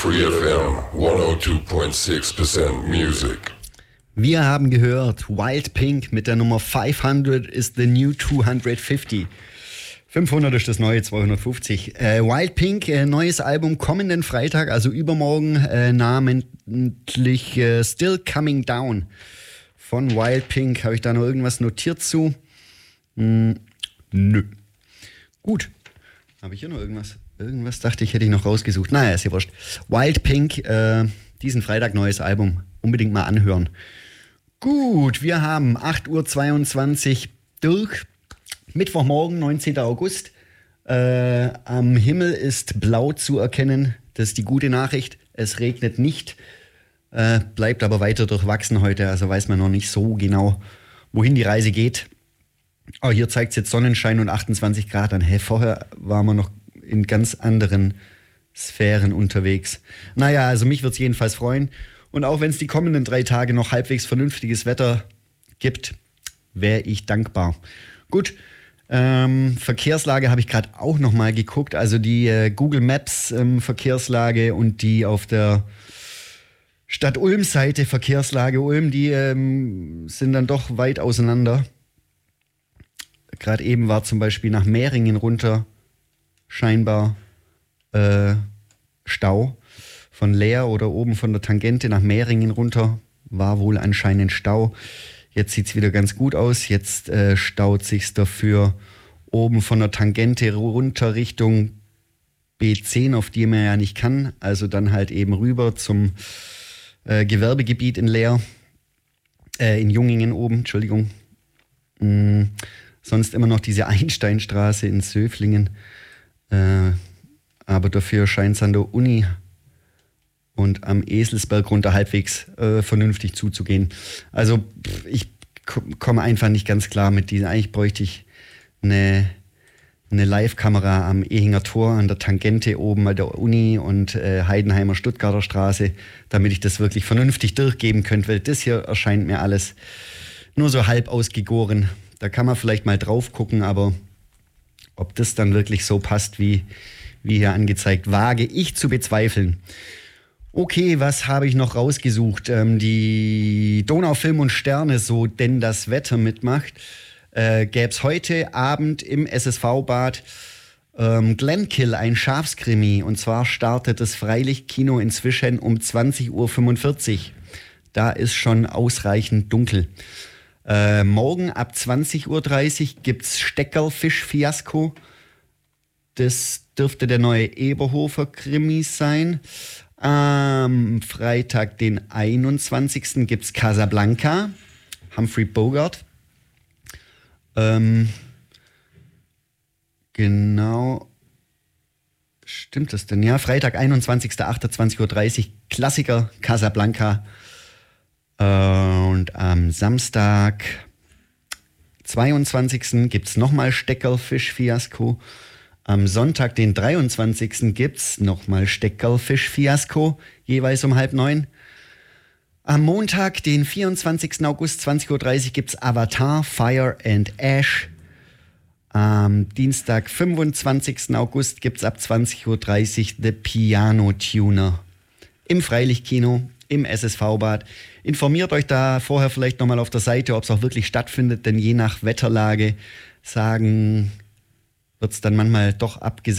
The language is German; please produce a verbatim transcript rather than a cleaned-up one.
Free F M, hundertzwei Komma sechs Prozent Music. Wir haben gehört, Wild Pink mit der Nummer fünfhundert is the new zweihundertfünfzig. fünfhundert ist das neue zweihundertfünfzig. Äh, Wild Pink, äh, neues Album kommenden Freitag, also übermorgen, äh, namentlich äh, Still Coming Down von Wild Pink. Habe ich da noch irgendwas notiert zu? Hm, nö. Gut. Habe ich hier noch irgendwas? Irgendwas dachte ich, hätte ich noch rausgesucht. Naja, ist ja wurscht. Wild Pink, äh, diesen Freitag neues Album. Unbedingt mal anhören. Gut, wir haben acht Uhr zweiundzwanzig durch. Mittwochmorgen, neunzehnten August. Äh, am Himmel ist blau zu erkennen. Das ist die gute Nachricht. Es regnet nicht. Äh, bleibt aber weiter durchwachsen heute. Also weiß man noch nicht so genau, wohin die Reise geht. Aber hier zeigt es jetzt Sonnenschein und achtundzwanzig Grad an. Hey, vorher waren wir noch in ganz anderen Sphären unterwegs. Naja, also mich wird es jedenfalls freuen. Und auch wenn es die kommenden drei Tage noch halbwegs vernünftiges Wetter gibt, wäre ich dankbar. Gut, ähm, Verkehrslage habe ich gerade auch noch mal geguckt. Also die äh, Google Maps ähm, Verkehrslage und die auf der Stadt Ulm-Seite Verkehrslage Ulm, die ähm, sind dann doch weit auseinander. Gerade eben war zum Beispiel nach Mehringen runter scheinbar äh, Stau. Von Leer oder oben von der Tangente nach Mehringen runter war wohl anscheinend Stau. Jetzt sieht es wieder ganz gut aus. Jetzt äh, staut sich's dafür oben von der Tangente runter Richtung B zehn, auf die man ja nicht kann. Also dann halt eben rüber zum äh, Gewerbegebiet in Leer. Äh, in Jungingen oben, Entschuldigung. Mm, sonst immer noch diese Einsteinstraße in Söflingen. Äh, aber dafür scheint es an der Uni und am Eselsberg runter halbwegs äh, vernünftig zuzugehen. Also pff, ich k- komme einfach nicht ganz klar mit diesen. Eigentlich bräuchte ich eine, eine Live-Kamera am Ehinger Tor an der Tangente oben bei der Uni und äh, Heidenheimer Stuttgarter Straße, damit ich das wirklich vernünftig durchgeben könnte, weil das hier erscheint mir alles nur so halb ausgegoren. Da kann man vielleicht mal drauf gucken, aber ob das dann wirklich so passt, wie, wie hier angezeigt, wage ich zu bezweifeln. Okay, was habe ich noch rausgesucht? Ähm, die Donau Film und Sterne, so denn das Wetter mitmacht, äh, gäbe es heute Abend im S S V-Bad ähm, Glenkill, ein Schafskrimi. Und zwar startet das Freilichtkino inzwischen um zwanzig Uhr fünfundvierzig. Da ist schon ausreichend dunkel. Äh, morgen ab zwanzig Uhr dreißig gibt es Steckerlfisch-Fiasko. Das dürfte der neue Eberhofer-Krimi sein. Am Freitag, den einundzwanzigsten gibt es Casablanca, Humphrey Bogart. Ähm, genau. Stimmt das denn? Ja, Freitag, einundzwanzigsten achten zwanzig Uhr dreißig, Klassiker Casablanca. Und am Samstag, zweiundzwanzigsten gibt es nochmal Steckerlfisch-Fiasko. Am Sonntag, den dreiundzwanzigsten gibt es nochmal Steckerlfisch-Fiasko, jeweils um halb neun. Am Montag, den vierundzwanzigsten August, zwanzig Uhr dreißig, gibt es Avatar, Fire and Ash. Am Dienstag, fünfundzwanzigsten August, gibt es ab zwanzig Uhr dreißig The Piano Tuner. Im Freilichtkino, im S S V-Bad. Informiert euch da vorher vielleicht nochmal auf der Seite, ob es auch wirklich stattfindet, denn je nach Wetterlage sagen... wird es dann manchmal doch abgesagt.